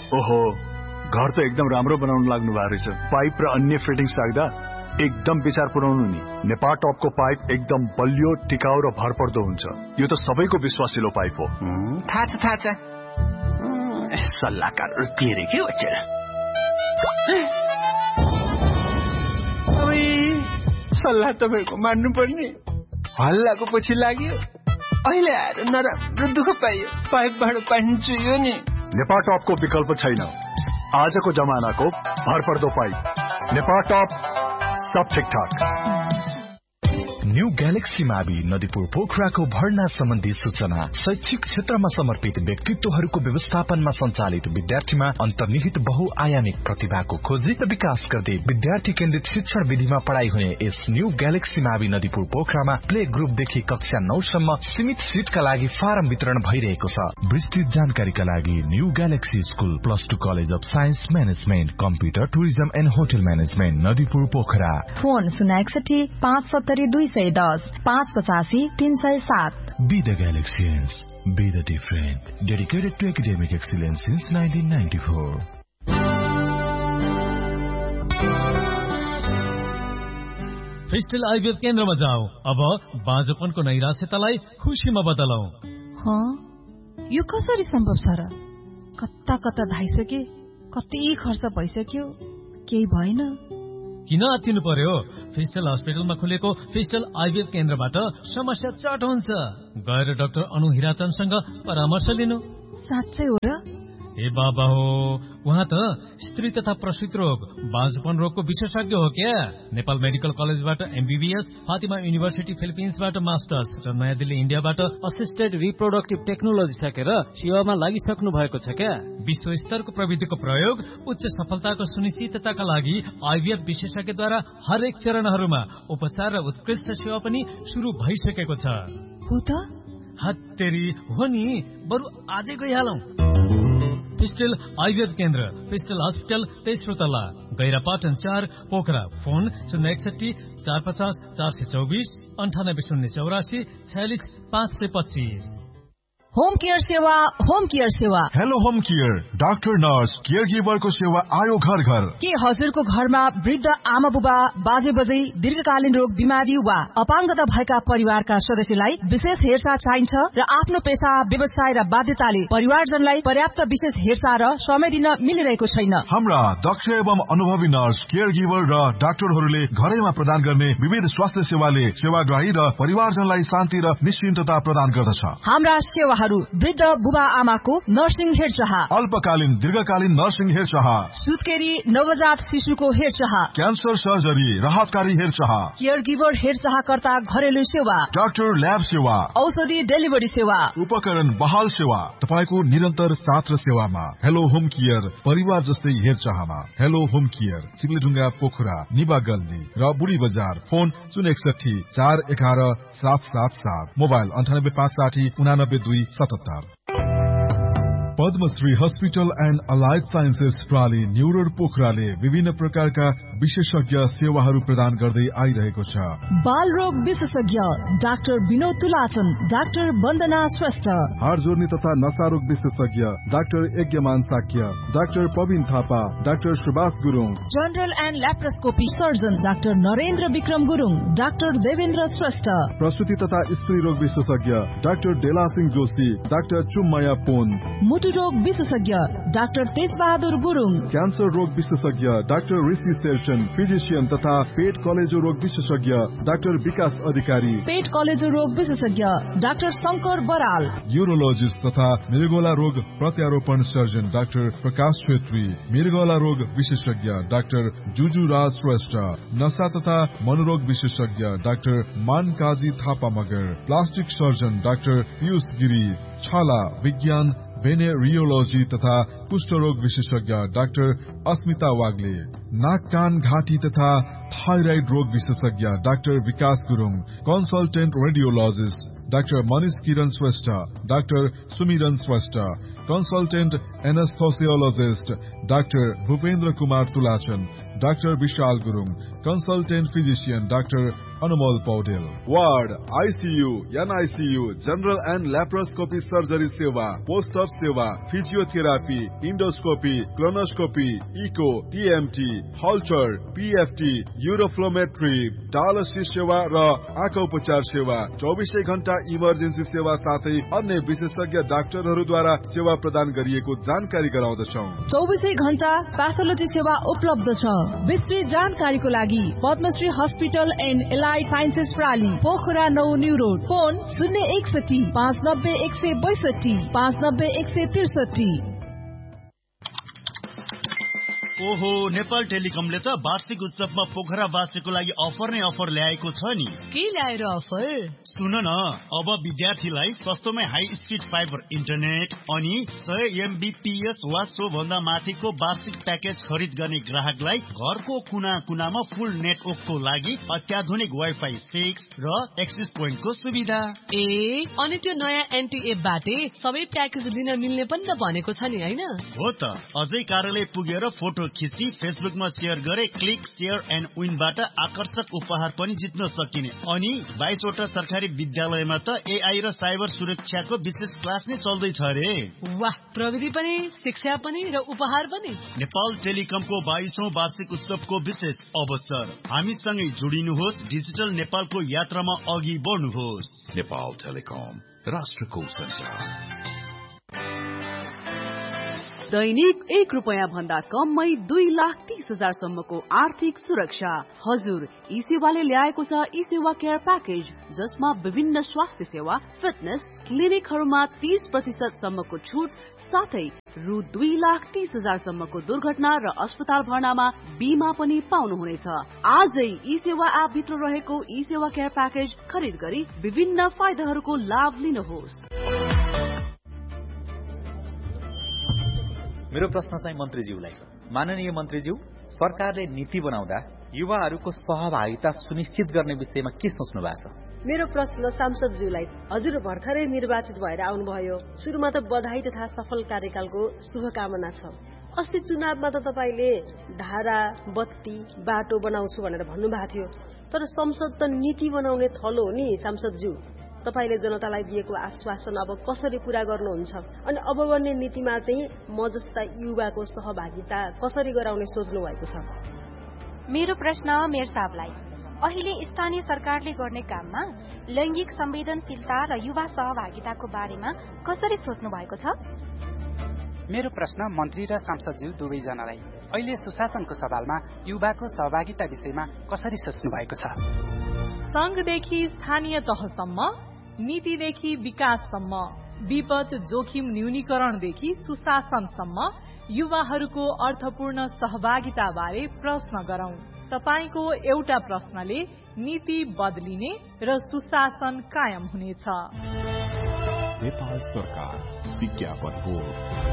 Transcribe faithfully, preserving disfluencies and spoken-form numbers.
ओहो, घर त एकदम राम्रो बनाउन लाग्नु भएको रहेछ। पाइप र अन्य फिटिङ्स राख्दा एकदम विचार पुर्याउनु नि। नेपाल टपको पाइप एकदम बलियो, टिकाउ र भरपर्दो हुन्छ। यो त सबैको विश्वासिलो पाइप हो। थाहा छ थाहा छ। सल्लाहकारहरू तेरे के हो चेला? सल्लाह तपाईँको मान्नु पर्ने। हल्लाको पछि लाग्यो, अहिले आएर नराम्रो दुःख पाइयो। पाइपबाट पानी चुइयो नि। नेपाल टपको विकल्प छैन। आजको जमानाको भरपर्दो पाइप नेपाल टप, सब ठिकठाक। न्यू ग्यालेक्सी मावि नदीपुर पोखराको भर्ना सम्बन्धी सूचना। शैक्षिक क्षेत्रमा समर्पित व्यक्तित्वहरूको व्यवस्थापनमा सञ्चालित विद्यार्थीमा अन्तर्निहित बहुआयामिक प्रतिभाको खोजी र विकास गर्दै विद्यार्थी केन्द्रित शिक्षण विधिमा पढ़ाई हुने यस न्यू ग्यालेक्सी मावि नदीपुर पोखरामा प्ले ग्रुपदेखि कक्षा नौ सम्म सीमित सीटका लागि फारम वितरण भइरहेको छ। विस्तृत जानकारीका लागि new galaxy school plus two college of science management, computer, tourism and hotel management, Nadipur Pokhara. Phone शून्य एकसठी पाँच सत्तरी दुई सय दस पाँच पचासी तीन सय सात। Be the Galaxians, be the different. Dedicated to academic excellence since nineteen ninety-four. फिस्टल IVF केन्द्रमा जाऊ। अब बाँझोपनको नैराश्यतालाई खुशीमा बदलौ। हाँ, यो कसरी सम्भव छ र? कता कता धाइसके, कति खर्च भइसक्यो, केही भएन। किन आत्तिनु पर्यो? फिस्टल हस्पिटलमा खुलेको फिस्टल आईवीएफ केन्द्रबाट समस्या चट हुन्छ। गएर डाक्टर अनु हिराचन्दसँग परामर्श लिनु। साँच्चै हो र? ए बाबा हो, उहाँ त स्त्री तथा प्रसूति रोग, बाँझोपन रोगको विशेषज्ञ हो क्या। नेपाल मेडिकल कलेजबाट एमबीबीएस, फातिमा युनिभर्सिटी फिलिपिन्सबाट मास्टर्स र नयाँ दिल्ली इन्डियाबाट असिस्टेड रिप्रोडक्टिभ टेक्नोलोजी सकेर सेवामा लागिसक्नु भएको छ क्या। विश्व स्तरको प्रविधिको प्रयोग उच्च सफलताको सुनिश्चितताका लागि आईवीएफ विशेषज्ञद्वारा हरेक चरणहरूमा उपचार र उत्कृष्ट सेवा पनि शुरू भइसकेको छ। हो त? हत्तेरी हो नि, बरु आजै गइहालौं। फिस्टल आईवीएफ केन्द्र, फिस्टल हस्पिटल, तेस्रो तला, गैरापाटन चार, पोखरा। फोन शून्य एकसठी चार पचास चार सय चौबिस अन्ठानब्बे शून्य चौरासी छयालिस पाँच सय पच्चीस। होम केयर सेवा, होम केयर सेवा। Hello home care, doctor nurse care गिभरको सेवा आयो घर घर। के हजुरको घरमा वृद्ध आमा बुबा, बाजे बजै, दीर्घकालीन रोग, बिमारी वा अपाङ्गता भएका परिवारका सदस्यलाई विशेष हेरचाह चाहिन्छ र आफ्नो पेशा, व्यवसाय र बाध्यताले परिवारजनलाई पर्याप्त विशेष हेरचाह र समय दिन मिलिरहेको छैन। हाम्रा दक्ष एवं अनुभवी नर्स, केयर गिभर र डाक्टरहरूले घरैमा प्रदान गर्ने विविध स्वास्थ्य सेवाले सेवाग्राही र परिवारजनलाई शान्ति र निश्चिन्तता प्रदान गर्दछ। हाम्रा सेवा वृद्ध बुबा आमाको नर्सिङ हेरचाह, अल्पकालीन दीर्घकालीन नर्सिङ हेरचाह, सुत्केरी नवजात शिशुको हेरचाह, क्यान्सर सर्जरी, राहतकारी हेरचाह, केयर गिभर हेरचाहकर्ता घरेलु सेवा, डाक्टर ल्याब सेवा, औषधि डेलिभरी सेवा, उपकरण बहाल सेवा, तपाईको निरन्तर साथ र सेवामा। हेलो होम केयर, परिवार जस्तै हेरचाहमा। हेलो होम केयर, चिप्लेढुङ्गा, पोखरा, निबा गल्ली र बुढी बजार। फोन शून्य एकसठी चार एघार सात सात सात, मोबाइल अन्ठानब्बे पाँच साठी उनानब्बे दुई सतहत्तर। Padmashri hospital and allied sciences प्राली new road पोखराले विभिन्न प्रकारका विशेषज्ञ सेवाहरू प्रदान गर्दै आइरहेको छ। बाल रोग विशेषज्ञ डाक्टर विनोद तुलाचन, डाक्टर वन्दना श्रेष्ठ, हाड जोर्नी तथा नशा रोग विशेषज्ञ doctor यज्ञमान Shakya, doctor पविन Thapa, doctor Subhash Gurung, general and laparoscopy surgeon doctor Narendra Vikram Gurung, doctor Devendra Shrestha, प्रसूति तथा स्त्री रोग विशेषज्ञ डाक्टर डेला सिंह जोशी, डाक्टर चुम्मया पोन, रोग विशेषज्ञ डाक्टर तेजबहादुर गुरुङ, क्यान्सर रोग विशेषज्ञ डाक्टर ऋषि शेरचन, फिजिशियन तथा पेट कलेजो रोग विशेषज्ञ डाक्टर विकास अधिकारी, पेट कलेजो रोग विशेषज्ञ डाक्टर शंकर बराल, यूरोलोजिस्ट तथा मृगौला रोग प्रत्यारोपण सर्जन डाक्टर प्रकाश छेत्री, मृगौला रोग विशेषज्ञ डाक्टर जुजु राज श्रेष्ठ, नशा तथा मनोरोग विशेषज्ञ doctor मानकाजी Thapa Magar, plastic surgeon doctor Piyush Giri, छाला विज्ञान भेनेरियोलोजी तथा कुष्ठरोग विशेषज्ञ डाक्टर अस्मिता वाग्ले, नाक कान घाँटी तथा थाइराइड रोग विशेषज्ञ डाक्टर विकास Gurung, consultant radiologist doctor Manish किरण श्रेष्ठ, डाक्टर सुमिरन Shrestha, consultant एनेस्थोसियोलोजिस्ट doctor Bhupendra Kumar तुलाचन, doctor Vishal Gurung, consultant physician doctor Anmol Paudel. Ward, ICU, एनआइसियू, general and laparoscopy surgery सेवा, पोस्ट अप सेवा, physiotherapy, endoscopy, colonoscopy, eco, TMT, हल्चर, PFT, युरोफ्लोमेट्री, dialysis सेवा र आँखा उपचार सेवा, चौबिसै घण्टा इमर्जेन्सी सेवा साथै अन्य विशेषज्ञ डाक्टरहरूद्वारा सेवा प्रदान गरिएको जानकारी गराउँदछौँ। चौबिसै घण्टा प्याथोलोजी सेवा उपलब्ध छ। विस्तृत जानकारीको लागि Padmashri hospital and allied sciences प्राली, Pokhara नौ न्यू रोड। फोन शून्य एकसठी पाँच नब्बे एक सय बैसठी पाँच नब्बे एक सय त्रिसठी। ओहो, नेपाल टेलिकमले त वार्षिक उत्सवमा पोखरावासीको लागि अफर नै अफर ल्याएको छ नि। के ल्याएर अफर? सुन न, अब विद्यार्थीलाई सस्तोमै हाई स्पिड फाइबर इन्टरनेट अनि सय एमबीपीएस वा सो भन्दा माथिको वार्षिक प्याकेज खरिद गर्ने ग्राहकलाई घरको कुना कुनामा फुल नेटवर्कको लागि अत्याधुनिक वाइफाई सिक्स र एक्सेस पोइन्टको सुविधा। ए, अनि त्यो नयाँ एनटी एपबाटै सबै प्याकेज दिन मिल्ने पनि त भनेको छ नि, हैन? हो त, अझै कार्यालय पुगेर फोटो खिची फेसबुकमा शेयर गरे क्लिक शेयर एन्ड विनबाट आकर्षक उपहार पनि जित्न सकिने। अनि बाइसवटा सरकारी विद्यालयमा त एआई र साइबर सुरक्षाको विशेष क्लास नै चल्दैछ रे। वाह, प्रविधि पनि, शिक्षा पनि र उपहार पनि। नेपाल टेलिकमको बाइसौं वार्षिक उत्सवको विशेष अवसर। हामीसँगै जोडिनुहोस्, डिजिटल नेपालको यात्रामा अघि बढ्नुहोस्। नेपाल टेलिकम, राष्ट्रको सञ्चार। दैनिक एक रुपियाँ भन्दा कममै दुई लाख तीस हजार सम्मको आर्थिक सुरक्षा। हजुर, ई सेवाले ल्याएको छ ई सेवा केयर प्याकेज, जसमा विभिन्न स्वास्थ्य सेवा, फिटनेस, क्लिनिकहरूमा तीस प्रतिशत सम्मको छुट साथै रु दुई लाख तीस हजार सम्मको दुर्घटना र अस्पताल भर्नामा बीमा पनि पाउनुहुनेछ। आजै ई सेवा एप भित्र रहेको ई सेवा केयर प्याकेज खरिद गरी विभिन्न फाइदाहरूको लाभ लिनुहोस्। मेरो प्रश्न चाहिँ मन्त्रीज्यूलाई। माननीय मन्त्रीज्यू, सरकारले नीति बनाउँदा युवाहरूको सहभागिता सुनिश्चित गर्ने विषयमा के सोच्नु भएको छ? मेरो प्रश्न सांसदज्यूलाई। हजुर भर्खरै निर्वाचित भएर आउनुभयो। सुरुमा त बधाई तथा सफल कार्यकालको शुभकामना छ। अस्ति चुनावमा त तपाईले धारा, बत्ती, बाटो बनाउँछु भनेर भन्नुभएको थियो, तर संसद त नीति बनाउने थलो हो नि सांसदज्यू। तपाईले जनतालाई दिएको आश्वासन अब कसरी पूरा गर्नुहुन्छ? अनि अब बन्ने नीतिमा चाहिँ म जस्ता युवाको सहभागिता कसरी गराउने सोच्नु भएको छ? मेरो प्रश्न मेयर साहबलाई। अहिले स्थानीय सरकारले गर्ने काममा लैंगिक संवेदनशीलता र युवा सहभागिताको बारेमा कसरी सोच्नु भएको छ? मेरो प्रश्न मन्त्री र सांसदज्यू दुवैजनालाई। अहिले सुशासनको सवालमा युवाको सहभागिता विषयमा कसरी सोच्नु भएको छ? संघदेखि स्थानीय तहसम्म, नीतिदेखि विकाससम्म, विपद जोखिम न्यूनीकरणदेखि सुशासनसम्म युवाहरूको अर्थपूर्ण सहभागिता बारे प्रश्न गरौं। तपाईको एउटा प्रश्नले नीति बदलिने र सुशासन कायम हुनेछ। नेपाल सरकार विज्ञापन बोर्ड।